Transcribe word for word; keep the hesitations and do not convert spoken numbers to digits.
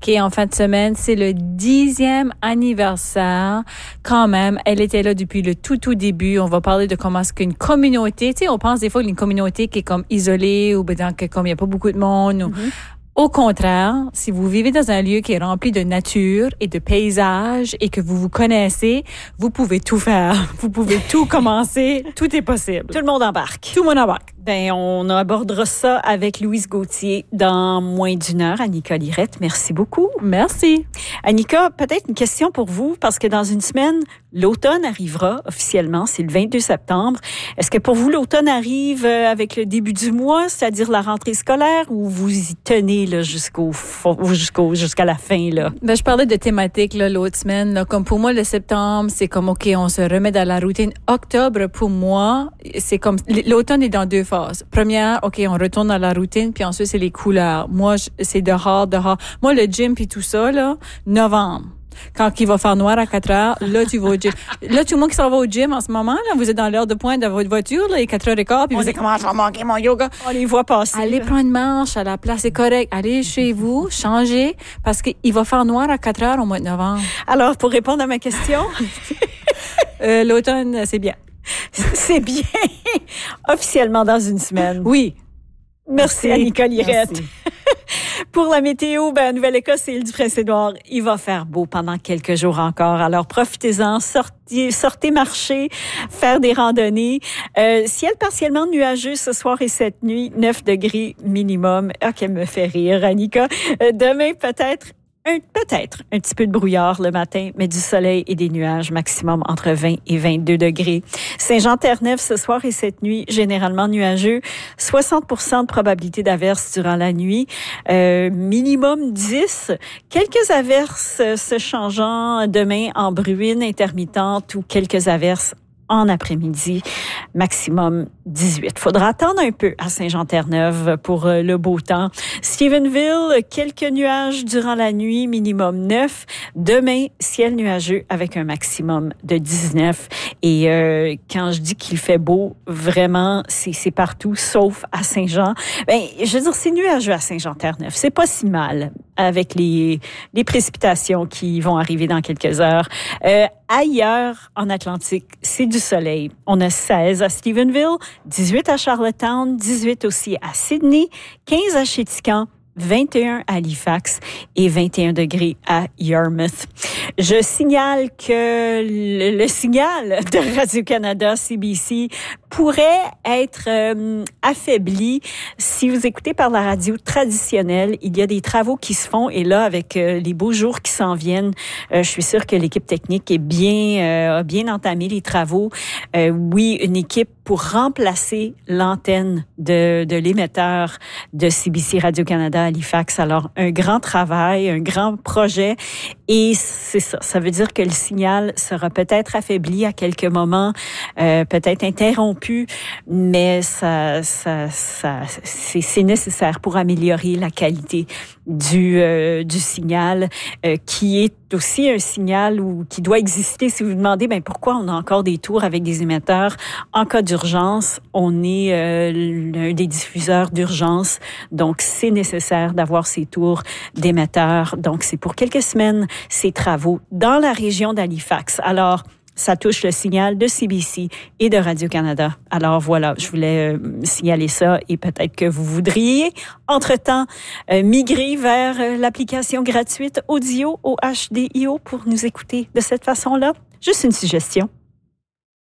OK, en fin de semaine, c'est le dixième anniversaire. Quand même, elle était là depuis le tout, tout début. On va parler de comment est-ce qu'une communauté, tu sais, on pense des fois qu'une communauté qui est comme isolée ou ben, que comme il n'y a pas beaucoup de monde. Ou, mm-hmm. Au contraire, si vous vivez dans un lieu qui est rempli de nature et de paysages et que vous vous connaissez, vous pouvez tout faire. Vous pouvez tout commencer. Tout est possible. Tout le monde embarque. Tout le monde embarque. Ben, on abordera ça avec Louise Gauthier dans moins d'une heure. Annika Lirette, merci beaucoup. Merci. Annika, peut-être une question pour vous, parce que dans une semaine, l'automne arrivera officiellement, c'est le vingt-deux septembre. Est-ce que pour vous, l'automne arrive avec le début du mois, c'est-à-dire la rentrée scolaire, ou vous y tenez là, jusqu'au, jusqu'au, jusqu'à la fin? Là? Ben, je parlais de thématiques là, l'autre semaine. Là. Comme pour moi, le septembre, c'est comme, OK, on se remet dans la routine. Octobre, pour moi, c'est comme, l'automne est dans deux phases. Première, OK, on retourne dans la routine, puis ensuite, c'est les couleurs. Moi, c'est dehors, dehors. Moi, le gym puis tout ça, là, novembre. Quand il va faire noir à quatre heures, là, tu vas au gym. Là, tout le monde qui s'en va au gym en ce moment, là, vous êtes dans l'heure de pointe de votre voiture, là, il est quatre heures et quart, puis vous dites, comment je vais manquer mon yoga? On les voit passer. Allez prendre une marche à la place, c'est correct. Allez chez vous, changez, parce qu'il va faire noir à quatre heures au mois de novembre. Alors, pour répondre à ma question, euh, l'automne, c'est bien. C'est bien. Officiellement dans une semaine. Oui. Merci, Merci. Annika Lirette. Merci. Pour la météo, ben, Nouvelle-Écosse et Île-du-Prince-Édouard, il va faire beau pendant quelques jours encore. Alors, profitez-en, sortez, sortez marcher, faire des randonnées. Euh, ciel partiellement nuageux ce soir et cette nuit, neuf degrés minimum. Ah, qu'elle me fait rire, Annika. Euh, demain, peut-être Un, peut-être un petit peu de brouillard le matin, mais du soleil et des nuages, maximum entre vingt et vingt-deux degrés. Saint-Jean-Terre-Neuve ce soir et cette nuit, généralement nuageux. soixante pour cent de probabilité d'averses durant la nuit. Euh, minimum dix. Quelques averses se changeant demain en bruine intermittente ou quelques averses en après-midi, maximum dix-huit. Faudra attendre un peu à Saint-Jean-Terre-Neuve pour le beau temps. Stephenville, quelques nuages durant la nuit, minimum neuf. Demain, ciel nuageux avec un maximum de dix-neuf. Et euh, quand je dis qu'il fait beau, vraiment, c'est, c'est partout, sauf à Saint-Jean. Ben, je veux dire, c'est nuageux à Saint-Jean-Terre-Neuve. C'est pas si mal avec les, les précipitations qui vont arriver dans quelques heures. Euh, ailleurs, en Atlantique, c'est du soleil. On a seize à Stephenville, dix-huit à Charlottetown, dix-huit aussi à Sydney, quinze à Chéticamp, vingt et un à Halifax et vingt et un degrés à Yarmouth. Je signale que le, le signal de Radio-Canada C B C pourrait être euh, affaibli si vous écoutez par la radio traditionnelle. Il y a des travaux qui se font et là, avec euh, les beaux jours qui s'en viennent, euh, je suis sûre que l'équipe technique est bien, euh, a bien entamé les travaux. Euh, oui, une équipe pour remplacer l'antenne de, de l'émetteur de C B C Radio-Canada à Halifax. Alors, un grand travail, un grand projet. Et c'est ça. Ça veut dire que le signal sera peut-être affaibli à quelques moments, euh, peut-être interrompu, mais ça, ça, ça, c'est, c'est nécessaire pour améliorer la qualité du, euh, du signal, euh, qui est aussi un signal ou qui doit exister. Si vous vous demandez, ben pourquoi on a encore des tours avec des émetteurs en cas d'urgence, on est euh, l'un des diffuseurs d'urgence, donc c'est nécessaire d'avoir ces tours d'émetteurs. Donc c'est pour quelques semaines ces travaux dans la région d'Halifax. Alors ça touche le signal de C B C et de Radio-Canada. Alors voilà, je voulais euh, signaler ça et peut-être que vous voudriez, entre-temps, euh, migrer vers euh, l'application gratuite Audio, O H D I O, pour nous écouter de cette façon-là. Juste une suggestion.